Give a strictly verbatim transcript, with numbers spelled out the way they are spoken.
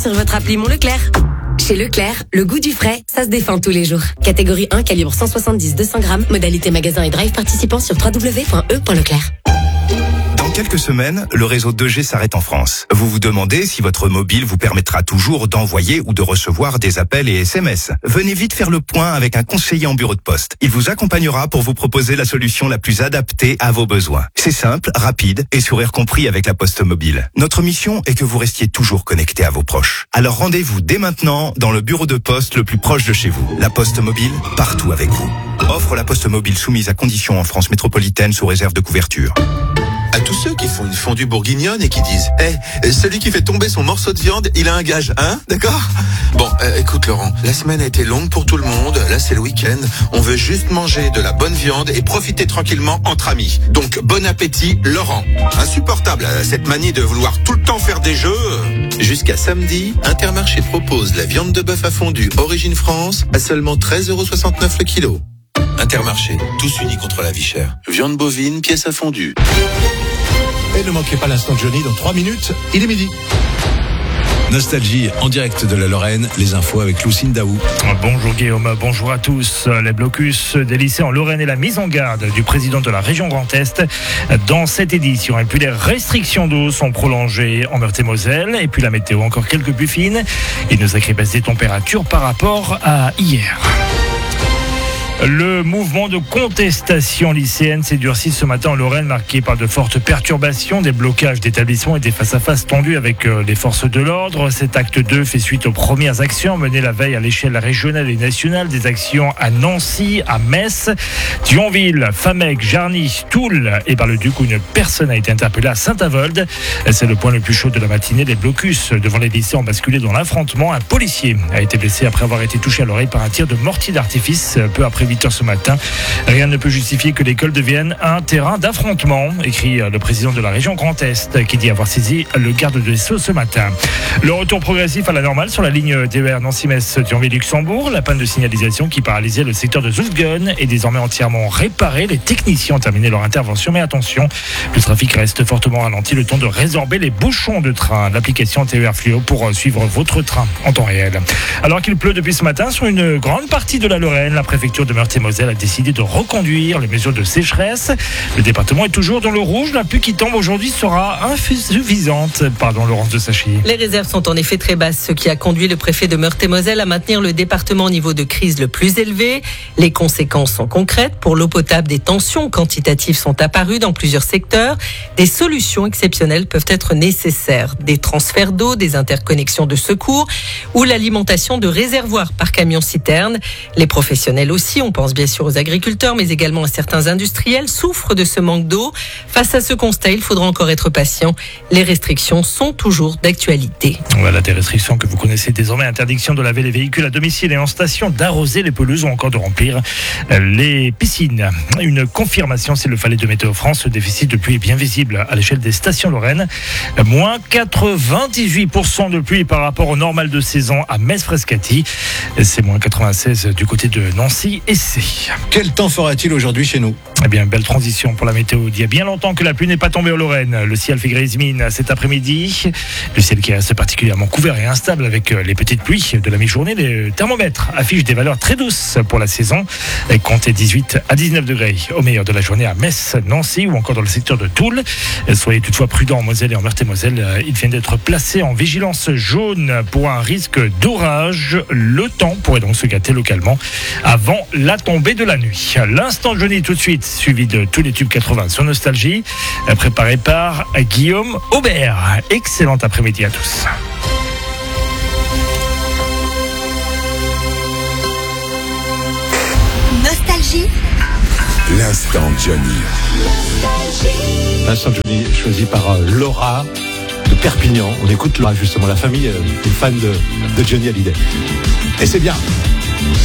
Sur votre appli Mon Leclerc. Chez Leclerc, le goût du frais, ça se défend tous les jours. Catégorie un, calibre cent soixante-dix à deux cents grammes. Modalité magasin et drive participant sur w w w point e point leclerc. Dans quelques semaines, le réseau deux G s'arrête en France. Vous vous demandez si votre mobile vous permettra toujours d'envoyer ou de recevoir des appels et S M S. Venez vite faire le point avec un conseiller en bureau de poste. Il vous accompagnera pour vous proposer la solution la plus adaptée à vos besoins. C'est simple, rapide et sourire compris avec la Poste Mobile. Notre mission est que vous restiez toujours connecté à vos proches. Alors rendez-vous dès maintenant dans le bureau de poste le plus proche de chez vous. La Poste Mobile, partout avec vous. Offre la Poste Mobile soumise à conditions en France métropolitaine sous réserve de couverture. À tous ceux qui font une fondue bourguignonne et qui disent hey, « celui qui fait tomber son morceau de viande, il a un gage, hein ?» D'accord ? Bon, euh, écoute Laurent, la semaine a été longue pour tout le monde, là c'est le week-end, on veut juste manger de la bonne viande et profiter tranquillement entre amis. Donc bon appétit Laurent. Insupportable cette manie de vouloir tout le temps faire des jeux. Jusqu'à samedi, Intermarché propose la viande de bœuf à fondue Origine France à seulement treize euros soixante-neuf le kilo. Intermarché, tous unis contre la vie chère. Viande bovine, pièce à fondue. Et ne manquez pas l'instant de Johnny dans trois minutes, il est midi. Nostalgie en direct de la Lorraine, les infos avec Lucine Daou. Bonjour Guillaume, bonjour à tous. Les blocus des lycées en Lorraine et la mise en garde du président de la région Grand Est dans cette édition. Et puis les restrictions d'eau sont prolongées en Meurthe-et-Moselle. Et puis la météo, encore quelques pluies fines et une sacrée baisse des températures par rapport à hier. Le mouvement de contestation lycéenne s'est durci ce matin en Lorraine, marqué par de fortes perturbations, des blocages d'établissements et des face-à-face tendus avec les forces de l'ordre. Cet acte deux fait suite aux premières actions menées la veille à l'échelle régionale et nationale, des actions à Nancy, à Metz, Thionville, Famec, Jarny, Toul et par le Duc où une personne a été interpellée à Saint-Avold. C'est le point le plus chaud de la matinée. Les blocus devant les lycées ont basculé dans l'affrontement. Un policier a été blessé après avoir été touché à l'oreille par un tir de mortier d'artifice peu après huit heures ce matin. Rien ne peut justifier que l'école devienne un terrain d'affrontement, écrit le président de la région Grand Est, qui dit avoir saisi le garde des Sceaux ce matin. Le retour progressif à la normale sur la ligne D E R Nancy-Metz Thionville-Luxembourg. La panne de signalisation qui paralysait le secteur de Zulgen est désormais entièrement réparée. Les techniciens ont terminé leur intervention, mais attention, le trafic reste fortement ralenti, le temps de résorber les bouchons de train. L'application T E R Fluo pour suivre votre train en temps réel. Alors qu'il pleut depuis ce matin sur une grande partie de la Lorraine, la préfecture de Meurthe-et-Moselle a décidé de reconduire les mesures de sécheresse. Le département est toujours dans le rouge. La pluie qui tombe aujourd'hui sera insuffisante. Pardon, Laurence de Sachy. Les réserves sont en effet très basses, ce qui a conduit le préfet de Meurthe-et-Moselle à maintenir le département au niveau de crise le plus élevé. Les conséquences sont concrètes. Pour l'eau potable, des tensions quantitatives sont apparues dans plusieurs secteurs. Des solutions exceptionnelles peuvent être nécessaires. Des transferts d'eau, des interconnexions de secours ou l'alimentation de réservoirs par camion-citerne. Les professionnels aussi, on pense bien sûr aux agriculteurs, mais également à certains industriels, souffrent de ce manque d'eau. Face à ce constat, il faudra encore être patient. Les restrictions sont toujours d'actualité. Voilà des restrictions que vous connaissez désormais. Interdiction de laver les véhicules à domicile et en station, d'arroser les pelouses ou encore de remplir les piscines. Une confirmation, s'il le fallait, de Météo France. Le déficit de pluie est bien visible à l'échelle des stations lorraines. Moins quatre-vingt-dix-huit pour cent de pluie par rapport au normal de saison à Metz-Frescati. C'est moins quatre-vingt-seize du côté de Nancy et C. Quel temps fera-t-il aujourd'hui chez nous ? Eh bien, belle transition pour la météo. Il y a bien longtemps que la pluie n'est pas tombée en Lorraine. Le ciel fait grise mine cet après-midi. Le ciel qui reste particulièrement couvert et instable avec les petites pluies de la mi-journée. Les thermomètres affichent des valeurs très douces pour la saison. Comptez dix-huit à dix-neuf degrés au meilleur de la journée à Metz, Nancy ou encore dans le secteur de Toul. Soyez toutefois prudents en Moselle et en Meurthe-et-Moselle. Il vient d'être placé en vigilance jaune pour un risque d'orage. Le temps pourrait donc se gâter localement avant la tombée de la nuit. L'instant Johnny tout de suite, suivi de tous les tubes quatre-vingts sur Nostalgie, préparé par Guillaume Aubert. Excellent après-midi à tous. Nostalgie. L'instant Johnny. L'instant Johnny choisi par Laura de Perpignan. On écoute Laura justement, la famille est fan de, de Johnny Hallyday. Et c'est bien.